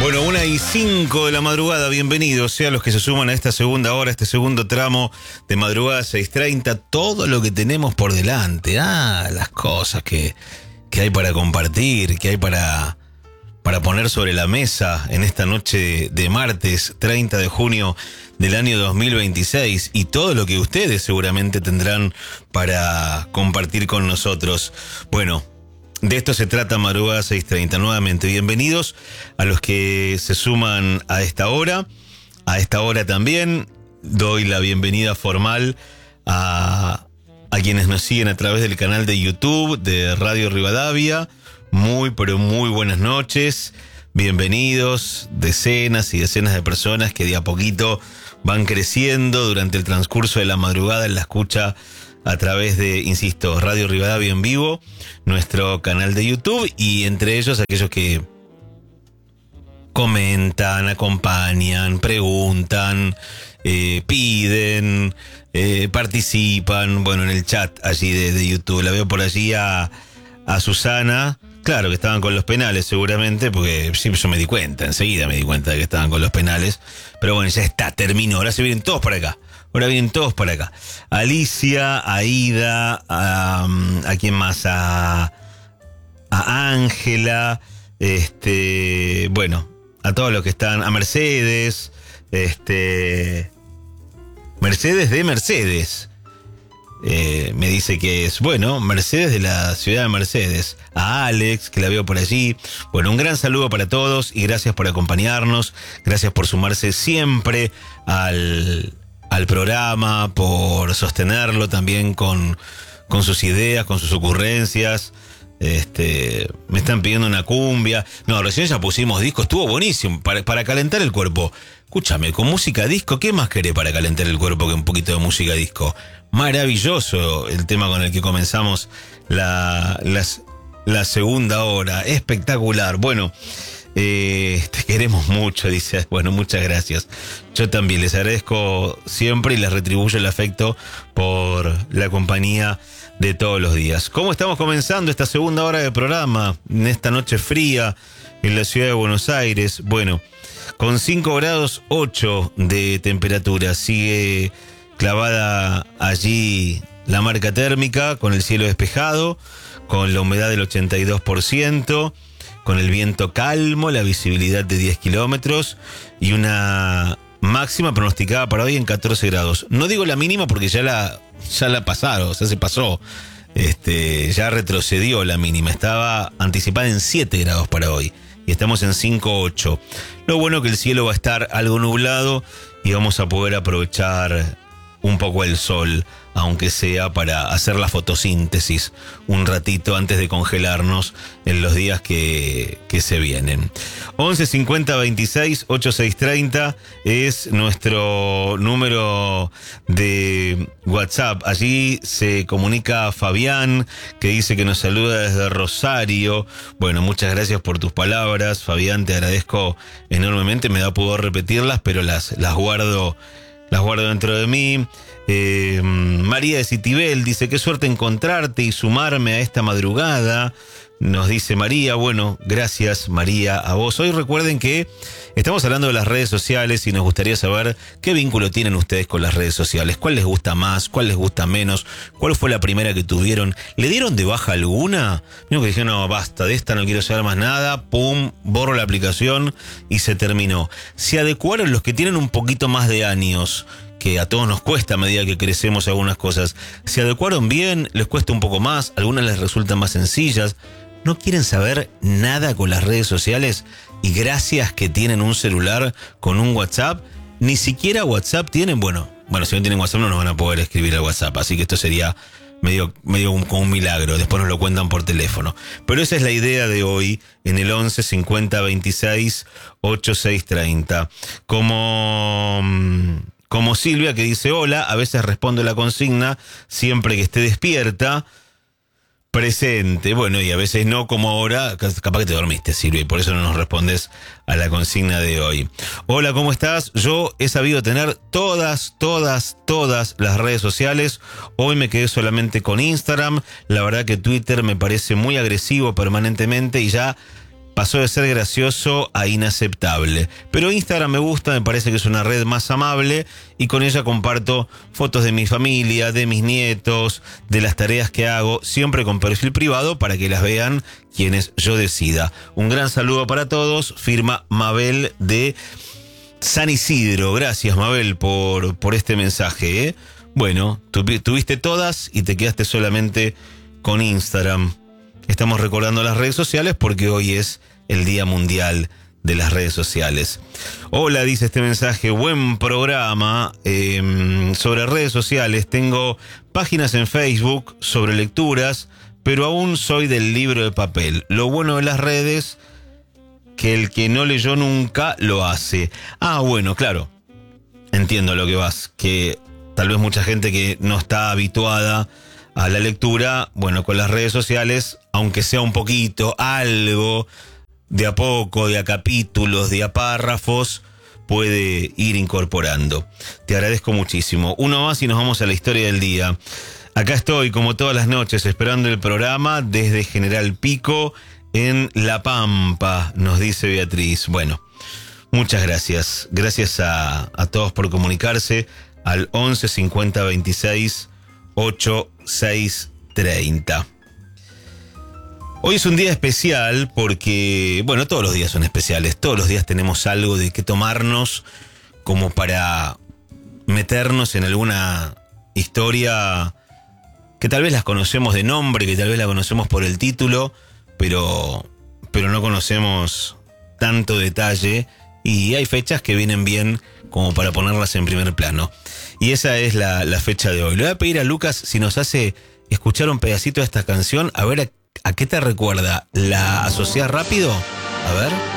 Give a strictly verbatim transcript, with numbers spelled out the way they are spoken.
Bueno, una y cinco de la madrugada, bienvenidos sean los que se suman a esta segunda hora, este segundo tramo de madrugada seis treinta, todo lo que tenemos por delante, ah, las cosas que, que hay para compartir, que hay para, para poner sobre la mesa en esta noche de martes treinta de junio del año dos mil veintiséis, y todo lo que ustedes seguramente tendrán para compartir con nosotros. Bueno, de esto se trata Madrugada seis treinta. Nuevamente, bienvenidos a los que se suman a esta hora. A esta hora también doy la bienvenida formal a, a quienes nos siguen a través del canal de YouTube de Radio Rivadavia. Muy, pero muy buenas noches. Bienvenidos, decenas y decenas de personas que de a poquito van creciendo durante el transcurso de la madrugada en la escucha a través de, insisto, Radio Rivadavia en vivo, nuestro canal de YouTube, y entre ellos aquellos que comentan, acompañan, preguntan, eh, piden, eh, participan, bueno, en el chat allí de, de YouTube. La veo por allí a, a Susana. Claro que estaban con los penales seguramente, porque siempre yo me di cuenta, enseguida me di cuenta de que estaban con los penales. Pero bueno, ya está, terminó, ahora se vienen todos para acá. Ahora vienen todos para acá. Alicia, Aida, a, ¿a quién más? A a Ángela, este, bueno, a todos los que están, a Mercedes, este, Mercedes de Mercedes. Eh, me dice que es, bueno, Mercedes de la ciudad de Mercedes. A Alex, que la veo por allí. Bueno, un gran saludo para todos y gracias por acompañarnos. Gracias por sumarse siempre al... al programa, por sostenerlo también con, con sus ideas, con sus ocurrencias. Este, me están pidiendo una cumbia. No, recién ya pusimos disco, estuvo buenísimo, para, para calentar el cuerpo. Escúchame, con música disco, ¿qué más querés para calentar el cuerpo que un poquito de música disco? Maravilloso el tema con el que comenzamos la, la, la segunda hora, espectacular. Bueno, Eh, te queremos mucho, dice. Bueno, muchas gracias. Yo también les agradezco siempre y les retribuyo el afecto por la compañía de todos los días. ¿Cómo estamos comenzando esta segunda hora de programa en esta noche fría en la ciudad de Buenos Aires? Bueno, con cinco grados ocho de temperatura, sigue clavada allí la marca térmica, con el cielo despejado, con la humedad del ochenta y dos por ciento, con el viento calmo, la visibilidad de diez kilómetros y una máxima pronosticada para hoy en catorce grados. No digo la mínima porque ya la, ya la pasaron, o sea, se pasó. Este, ya retrocedió la mínima. Estaba anticipada en siete grados para hoy y estamos en cinco ocho. Lo bueno que el cielo va a estar algo nublado y vamos a poder aprovechar un poco el sol, aunque sea para hacer la fotosíntesis un ratito antes de congelarnos en los días que, que se vienen. once cincuenta veintiséis ochenta y seis treinta es nuestro número de WhatsApp. Allí se comunica Fabián, que dice que nos saluda desde Rosario. Bueno, muchas gracias por tus palabras, Fabián, te agradezco enormemente. Me da pudor repetirlas, pero las, las guardo... Las guardo dentro de mí. Eh, María de Citibel dice, qué suerte encontrarte y sumarme a esta madrugada. Nos dice María, bueno, gracias María a vos. Hoy recuerden que estamos hablando de las redes sociales y nos gustaría saber qué vínculo tienen ustedes con las redes sociales. ¿Cuál les gusta más? ¿Cuál les gusta menos? ¿Cuál fue la primera que tuvieron? ¿Le dieron de baja alguna? Mismo que dijeron, no, basta, de esta no quiero saber más nada. Pum, borro la aplicación y se terminó. Se adecuaron los que tienen un poquito más de años, que a todos nos cuesta a medida que crecemos algunas cosas. ¿Se adecuaron bien? ¿Les cuesta un poco más? ¿Algunas les resultan más sencillas? ¿No quieren saber nada con las redes sociales? Y gracias que tienen un celular con un WhatsApp, ni siquiera WhatsApp tienen. Bueno, bueno, si no tienen WhatsApp no nos van a poder escribir al WhatsApp, así que esto sería medio, medio un, como un milagro. Después nos lo cuentan por teléfono. Pero esa es la idea de hoy en el once cincuenta veintiséis ochenta y seis treinta. Como... Como Silvia, que dice, hola, a veces respondo la consigna siempre que esté despierta. Presente, bueno, y a veces no, como ahora, capaz que te dormiste, Silvia, y por eso no nos respondes a la consigna de hoy. Hola, ¿cómo estás? Yo he sabido tener todas, todas, todas las redes sociales. Hoy me quedé solamente con Instagram. La verdad que Twitter me parece muy agresivo permanentemente y ya pasó de ser gracioso a inaceptable. Pero Instagram me gusta, me parece que es una red más amable y con ella comparto fotos de mi familia, de mis nietos, de las tareas que hago, siempre con perfil privado para que las vean quienes yo decida. Un gran saludo para todos, firma Mabel de San Isidro. Gracias, Mabel, por, por este mensaje, ¿eh? Bueno, tuvi- tuviste todas y te quedaste solamente con Instagram. Estamos recordando las redes sociales porque hoy es el Día Mundial de las Redes Sociales. Hola, dice este mensaje, buen programa eh, sobre redes sociales. Tengo páginas en Facebook sobre lecturas, pero aún soy del libro de papel. Lo bueno de las redes, que el que no leyó nunca lo hace. Ah, bueno, claro. Entiendo a lo que vas, que tal vez mucha gente que no está habituada a la lectura, bueno, con las redes sociales, aunque sea un poquito, algo, de a poco, de a capítulos, de a párrafos, puede ir incorporando. Te agradezco muchísimo. Uno más y nos vamos a la historia del día. Acá estoy, como todas las noches, esperando el programa desde General Pico, en La Pampa, nos dice Beatriz. Bueno, muchas gracias. Gracias a, a todos por comunicarse al once cincuenta veintiséis ochenta y seis treinta. Hoy es un día especial porque, bueno, todos los días son especiales. Todos los días tenemos algo de que tomarnos como para meternos en alguna historia que tal vez las conocemos de nombre, que tal vez la conocemos por el título, pero, pero no conocemos tanto detalle y hay fechas que vienen bien como para ponerlas en primer plano. Y esa es la, la fecha de hoy. Le voy a pedir a Lucas si nos hace escuchar un pedacito de esta canción, a ver a, a qué te recuerda. ¿La asociás rápido? A ver...